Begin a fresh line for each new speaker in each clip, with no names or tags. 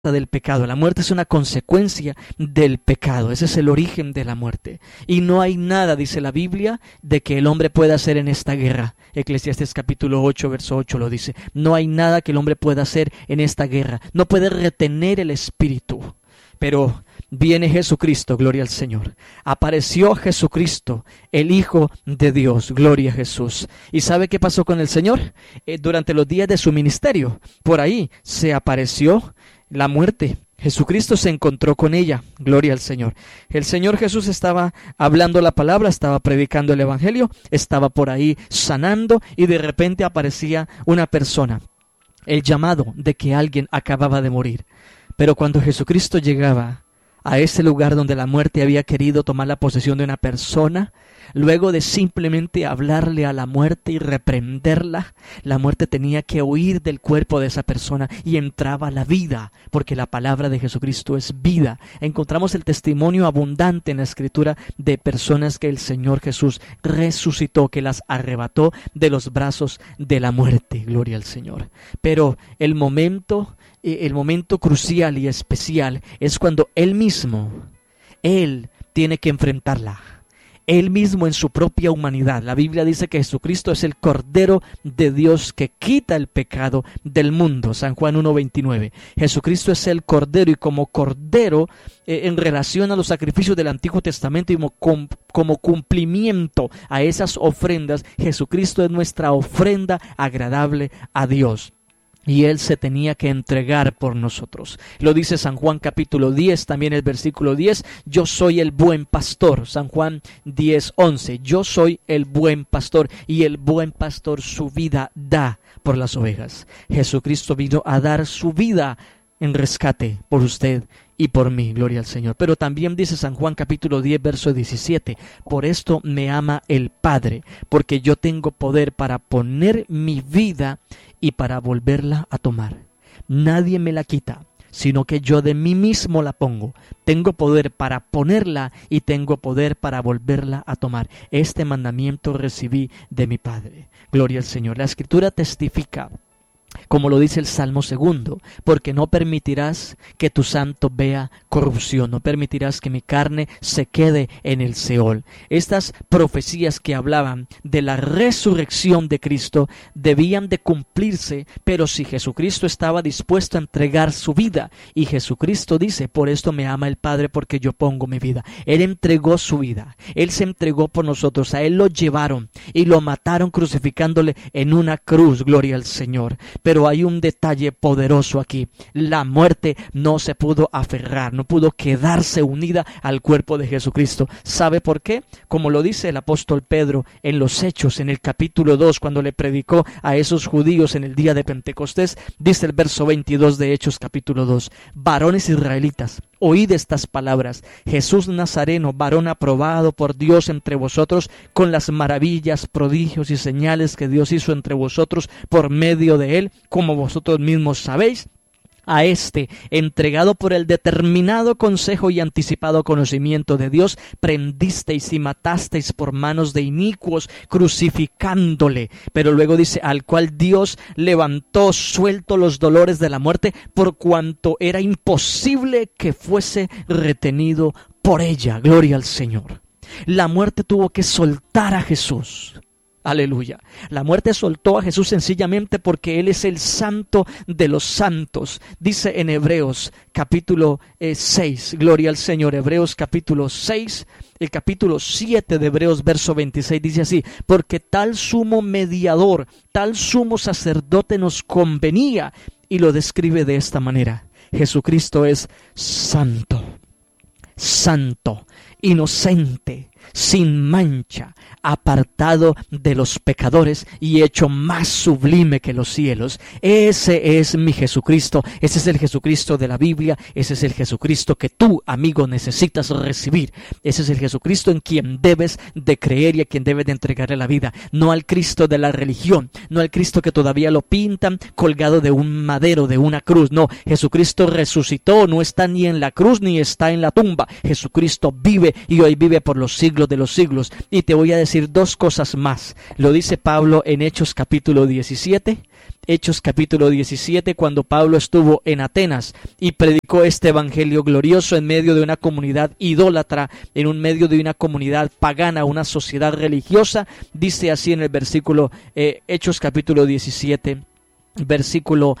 del pecado. La muerte es una consecuencia del pecado. Ese es el origen de la muerte. Y no hay nada, dice la Biblia, de que el hombre pueda hacer en esta guerra. Eclesiastés capítulo 8, verso 8 lo dice. No hay nada que el hombre pueda hacer en esta guerra. No puede retener el espíritu. Pero viene Jesucristo, gloria al Señor. Apareció Jesucristo, el Hijo de Dios, gloria a Jesús. ¿Y sabe qué pasó con el Señor? Durante los días de su ministerio, por ahí se apareció la muerte. Jesucristo se encontró con ella, gloria al Señor. El Señor Jesús estaba hablando la palabra, estaba predicando el evangelio, estaba por ahí sanando y de repente aparecía una persona. El llamado de que alguien acababa de morir. Pero cuando Jesucristo llegaba a ese lugar donde la muerte había querido tomar la posesión de una persona, luego de simplemente hablarle a la muerte y reprenderla, la muerte tenía que huir del cuerpo de esa persona y entraba la vida, porque la palabra de Jesucristo es vida. Encontramos el testimonio abundante en la Escritura de personas que el Señor Jesús resucitó, que las arrebató de los brazos de la muerte, gloria al Señor. Pero el momento crucial y especial es cuando Él tiene que enfrentarla. Él mismo en su propia humanidad. La Biblia dice que Jesucristo es el Cordero de Dios que quita el pecado del mundo. San Juan 1:29. Jesucristo es el Cordero y como Cordero, en relación a los sacrificios del Antiguo Testamento y como cumplimiento a esas ofrendas, Jesucristo es nuestra ofrenda agradable a Dios. Y Él se tenía que entregar por nosotros. Lo dice San Juan capítulo 10, también el versículo 10. Yo soy el buen pastor. San Juan 10:11. Yo soy el buen pastor y el buen pastor su vida da por las ovejas. Jesucristo vino a dar su vida en rescate por usted y por mí, gloria al Señor. Pero también dice San Juan capítulo 10, verso 17, por esto me ama el Padre, porque yo tengo poder para poner mi vida y para volverla a tomar. Nadie me la quita, sino que yo de mí mismo la pongo. Tengo poder para ponerla y tengo poder para volverla a tomar. Este mandamiento recibí de mi Padre. Gloria al Señor. La Escritura testifica, como lo dice el Salmo 2, porque no permitirás que tu santo vea corrupción, no permitirás que mi carne se quede en el Seol. Estas profecías que hablaban de la resurrección de Cristo debían de cumplirse, pero si Jesucristo estaba dispuesto a entregar su vida, y Jesucristo dice, por esto me ama el Padre, porque yo pongo mi vida. Él entregó su vida, Él se entregó por nosotros, a Él lo llevaron y lo mataron crucificándole en una cruz, gloria al Señor. Pero hay un detalle poderoso aquí. La muerte no se pudo aferrar, no pudo quedarse unida al cuerpo de Jesucristo. ¿Sabe por qué? Como lo dice el apóstol Pedro en los Hechos, en el capítulo 2, cuando le predicó a esos judíos en el día de Pentecostés, dice el verso 22 de Hechos capítulo 2, varones israelitas, oíd estas palabras, Jesús Nazareno, varón aprobado por Dios entre vosotros, con las maravillas, prodigios y señales que Dios hizo entre vosotros por medio de él, como vosotros mismos sabéis. A este, entregado por el determinado consejo y anticipado conocimiento de Dios, prendisteis y matasteis por manos de inicuos, crucificándole. Pero luego dice, al cual Dios levantó suelto los dolores de la muerte, por cuanto era imposible que fuese retenido por ella. Gloria al Señor. La muerte tuvo que soltar a Jesús. Aleluya. La muerte soltó a Jesús sencillamente porque Él es el santo de los santos. Dice en Hebreos capítulo 6, gloria al Señor, Hebreos capítulo 6, el capítulo 7 de Hebreos verso 26 dice así, porque tal sumo mediador, tal sumo sacerdote nos convenía, y lo describe de esta manera. Jesucristo es santo, santo, inocente, sin mancha, apartado de los pecadores y hecho más sublime que los cielos. Ese es mi Jesucristo, ese es el Jesucristo de la Biblia, ese es el Jesucristo que tú, amigo, necesitas recibir. Ese es el Jesucristo en quien debes de creer y a quien debes de entregarle la vida, no al Cristo de la religión, no al Cristo que todavía lo pintan colgado de un madero, de una cruz. No, Jesucristo resucitó, no está ni en la cruz ni está en la tumba. Jesucristo vive fue y hoy vive por los siglos de los siglos. Y te voy a decir dos cosas más. Lo dice Pablo en Hechos capítulo 17. Hechos capítulo 17, cuando Pablo estuvo en Atenas y predicó este evangelio glorioso en medio de una comunidad idólatra, en medio de una comunidad pagana, una sociedad religiosa. Dice así en el versículo, Hechos capítulo 17, versículo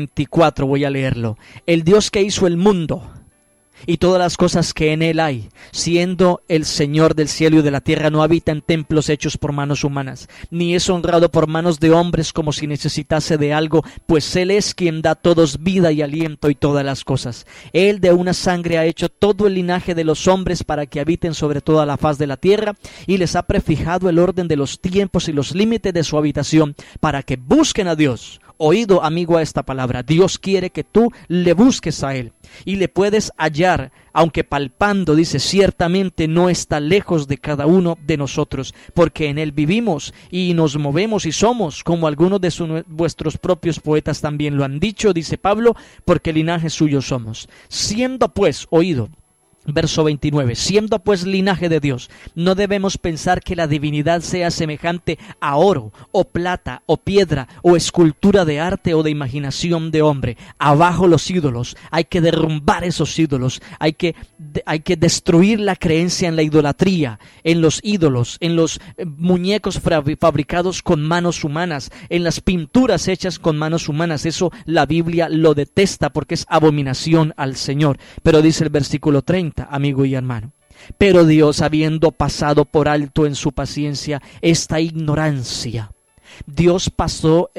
24, voy a leerlo. El Dios que hizo el mundo y todas las cosas que en él hay, siendo el Señor del cielo y de la tierra, no habita en templos hechos por manos humanas, ni es honrado por manos de hombres como si necesitase de algo, pues él es quien da a todos vida y aliento y todas las cosas. Él de una sangre ha hecho todo el linaje de los hombres para que habiten sobre toda la faz de la tierra, y les ha prefijado el orden de los tiempos y los límites de su habitación, para que busquen a Dios. Oído, amigo, a esta palabra. Dios quiere que tú le busques a Él y le puedes hallar, aunque palpando, dice, ciertamente no está lejos de cada uno de nosotros, porque en Él vivimos y nos movemos y somos, como algunos de vuestros propios poetas también lo han dicho, dice Pablo, porque linaje suyo somos. Siendo pues, oído, verso 29, siendo pues linaje de Dios, no debemos pensar que la divinidad sea semejante a oro, o plata, o piedra, o escultura de arte o de imaginación de hombre. Abajo los ídolos, hay que derrumbar esos ídolos, hay que destruir la creencia en la idolatría, en los ídolos, en los muñecos fabricados con manos humanas, en las pinturas hechas con manos humanas. Eso la Biblia lo detesta porque es abominación al Señor. Pero dice el versículo 30, amigo y hermano, pero Dios, habiendo pasado por alto en su paciencia esta ignorancia, Dios pasó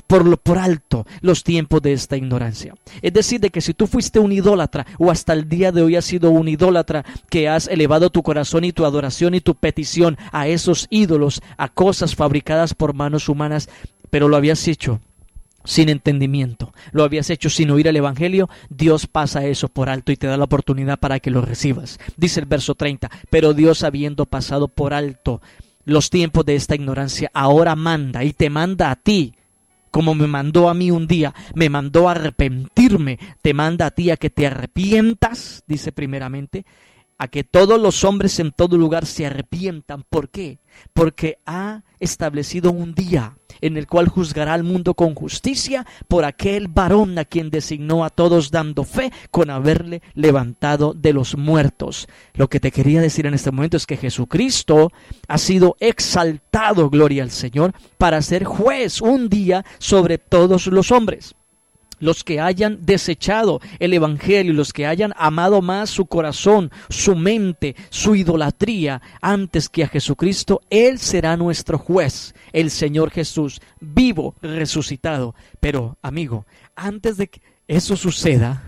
por alto los tiempos de esta ignorancia. Es decir, de que si tú fuiste un idólatra o hasta el día de hoy has sido un idólatra, que has elevado tu corazón y tu adoración y tu petición a esos ídolos, a cosas fabricadas por manos humanas, pero lo habías hecho sin entendimiento, lo habías hecho sin oír el evangelio, Dios pasa eso por alto y te da la oportunidad para que lo recibas. Dice el verso 30, pero Dios, habiendo pasado por alto los tiempos de esta ignorancia, ahora manda y te manda a ti, como me mandó a mí un día, me mandó a arrepentirme, te manda a ti a que te arrepientas, dice primeramente, a que todos los hombres en todo lugar se arrepientan. ¿Por qué? Porque ha establecido un día en el cual juzgará al mundo con justicia por aquel varón a quien designó a todos, dando fe con haberle levantado de los muertos. Lo que te quería decir en este momento es que Jesucristo ha sido exaltado, gloria al Señor, para ser juez un día sobre todos los hombres. Los que hayan desechado el evangelio, los que hayan amado más su corazón, su mente, su idolatría antes que a Jesucristo, Él será nuestro juez, el Señor Jesús, vivo, resucitado. Pero, amigo, antes de que eso suceda,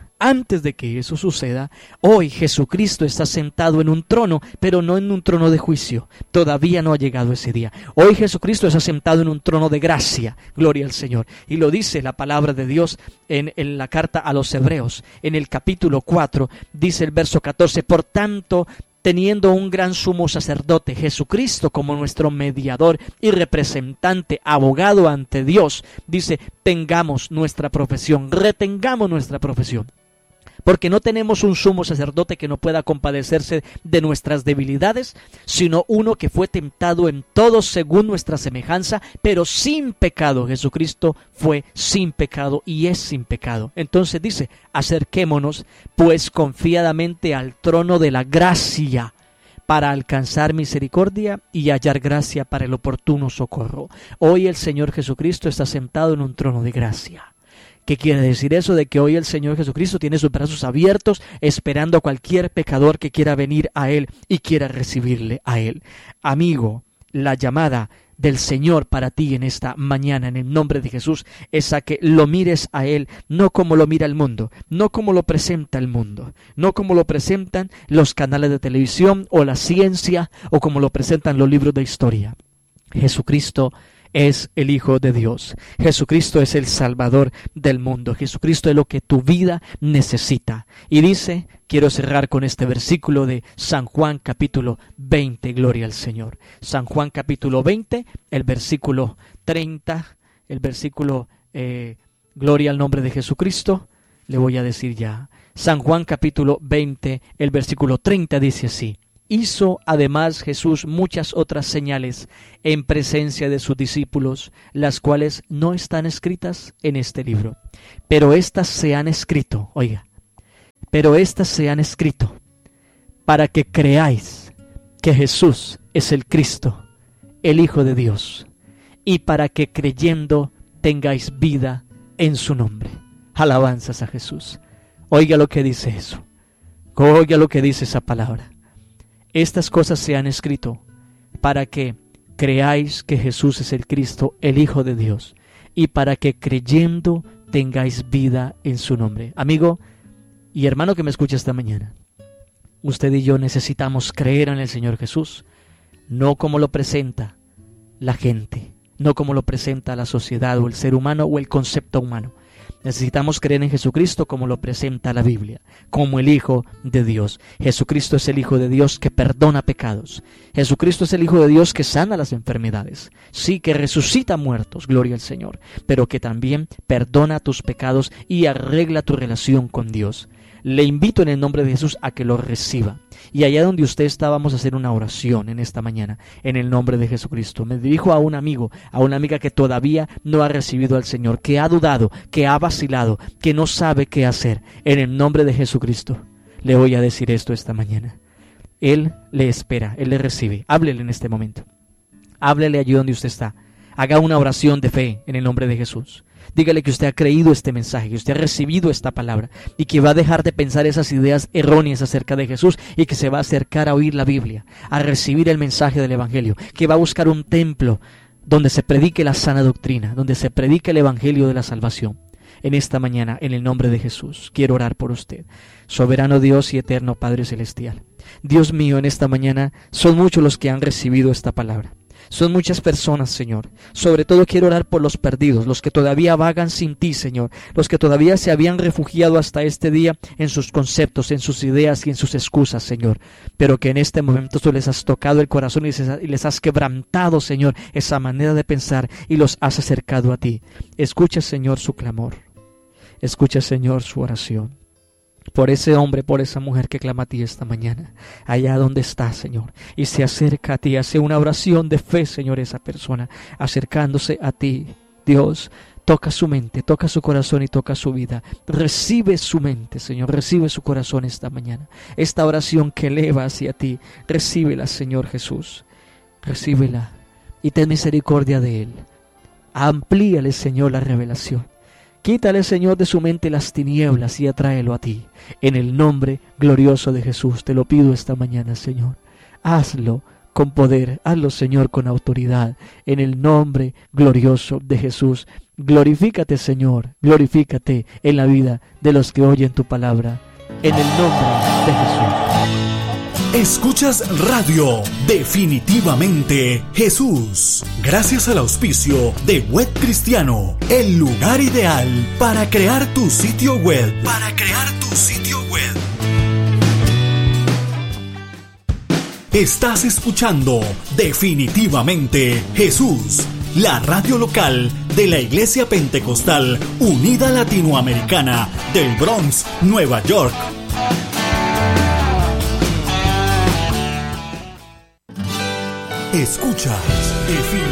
hoy Jesucristo está sentado en un trono, pero no en un trono de juicio. Todavía no ha llegado ese día. Hoy Jesucristo está sentado en un trono de gracia. Gloria al Señor. Y lo dice la palabra de Dios en la carta a los Hebreos. En el capítulo 4, dice el verso 14, por tanto, teniendo un gran sumo sacerdote, Jesucristo, como nuestro mediador y representante, abogado ante Dios, dice, tengamos nuestra profesión, retengamos nuestra profesión. Porque no tenemos un sumo sacerdote que no pueda compadecerse de nuestras debilidades, sino uno que fue tentado en todo según nuestra semejanza, pero sin pecado. Jesucristo fue sin pecado y es sin pecado. Entonces dice, acerquémonos pues confiadamente al trono de la gracia, para alcanzar misericordia y hallar gracia para el oportuno socorro. Hoy el Señor Jesucristo está sentado en un trono de gracia. ¿Qué quiere decir eso? De que hoy el Señor Jesucristo tiene sus brazos abiertos esperando a cualquier pecador que quiera venir a Él y quiera recibirle a Él. Amigo, la llamada del Señor para ti en esta mañana, en el nombre de Jesús, es a que lo mires a Él, no como lo mira el mundo, no como lo presenta el mundo, no como lo presentan los canales de televisión o la ciencia o como lo presentan los libros de historia. Jesucristo es el Hijo de Dios. Jesucristo es el Salvador del mundo. Jesucristo es lo que tu vida necesita. Y dice, quiero cerrar con este versículo de San Juan capítulo 20, gloria al Señor. San Juan capítulo 20, el versículo 30, el versículo gloria al nombre de Jesucristo, le voy a decir ya. San Juan capítulo 20, el versículo 30 dice así, Hizo además Jesús muchas otras señales en presencia de sus discípulos, las cuales no están escritas en este libro. Pero éstas se han escrito, pero éstas se han escrito para que creáis que Jesús es el Cristo, el Hijo de Dios, y para que creyendo tengáis vida en su nombre. Alabanzas a Jesús. Oiga lo que dice eso. Oiga lo que dice esa palabra. Estas cosas se han escrito para que creáis que Jesús es el Cristo, el Hijo de Dios, y para que creyendo tengáis vida en su nombre. Amigo y hermano que me escucha esta mañana, usted y yo necesitamos creer en el Señor Jesús, no como lo presenta la gente, no como lo presenta la sociedad o el ser humano o el concepto humano. Necesitamos creer en Jesucristo como lo presenta la Biblia, como el Hijo de Dios. Jesucristo es el Hijo de Dios que perdona pecados. Jesucristo es el Hijo de Dios que sana las enfermedades. Sí, que resucita muertos, gloria al Señor, pero que también perdona tus pecados y arregla tu relación con Dios. Le invito en el nombre de Jesús a que lo reciba. Y allá donde usted está, vamos a hacer una oración en esta mañana, en el nombre de Jesucristo. Me dirijo a un amigo, a una amiga que todavía no ha recibido al Señor, que ha dudado, que ha vacilado, que no sabe qué hacer. En el nombre de Jesucristo, le voy a decir esto esta mañana. Él le espera, Él le recibe. Háblele en este momento. Háblele allí donde usted está. Haga una oración de fe en el nombre de Jesús. Dígale que usted ha creído este mensaje, que usted ha recibido esta palabra y que va a dejar de pensar esas ideas erróneas acerca de Jesús y que se va a acercar a oír la Biblia, a recibir el mensaje del Evangelio, que va a buscar un templo donde se predique la sana doctrina, donde se predique el Evangelio de la salvación. En esta mañana, en el nombre de Jesús, quiero orar por usted. Soberano Dios y eterno Padre Celestial. Dios mío, en esta mañana son muchos los que han recibido esta palabra. Son muchas personas, Señor. Sobre todo quiero orar por los perdidos, los que todavía vagan sin ti, Señor. Los que todavía se habían refugiado hasta este día en sus conceptos, en sus ideas y en sus excusas, Señor. Pero que en este momento tú les has tocado el corazón y les has quebrantado, Señor, esa manera de pensar y los has acercado a ti. Escucha, Señor, su clamor. Escucha, Señor, su oración. Por ese hombre, por esa mujer que clama a ti esta mañana, allá donde está, Señor, y se acerca a ti, hace una oración de fe, Señor, esa persona, acercándose a ti. Dios, toca su mente, toca su corazón y toca su vida. Recibe su mente, Señor, recibe su corazón esta mañana. Esta oración que eleva hacia ti, recíbela, Señor Jesús, recíbela y ten misericordia de él. Amplíale, Señor, la revelación. Quítale, Señor, de su mente las tinieblas y atráelo a ti. En el nombre glorioso de Jesús te lo pido esta mañana, Señor. Hazlo con poder, hazlo, Señor, con autoridad. En el nombre glorioso de Jesús. Glorifícate, Señor, glorifícate en la vida de los que oyen tu palabra. En el nombre de Jesús.
Escuchas Radio Definitivamente Jesús. Gracias al auspicio de Web Cristiano, el lugar ideal para crear tu sitio web. Estás escuchando Definitivamente Jesús, la radio local de la Iglesia Pentecostal Unida Latinoamericana del Bronx, Nueva York. Escuchas